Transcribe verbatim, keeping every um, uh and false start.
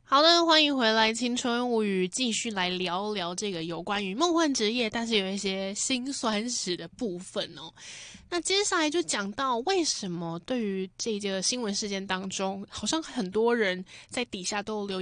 好的，欢迎回来《青春物语》，继续来聊聊这个有关于梦幻职业，但是有一些辛酸史的部分哦。那接下来就讲到为什么对于这个新闻事件当中，好像很多人在底下都留言。